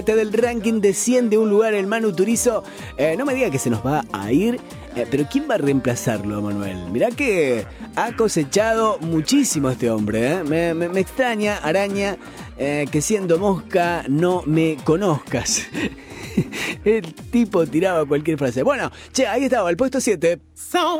Del ranking desciende un lugar el Manu Turizo. No me diga que se nos va a ir, pero ¿quién va a reemplazarlo, Manuel? Mirá que ha cosechado muchísimo este hombre, ¿eh? Me extraña, araña, que siendo mosca no me conozcas. El tipo tiraba cualquier frase. Bueno, che, ahí estaba, el puesto 7.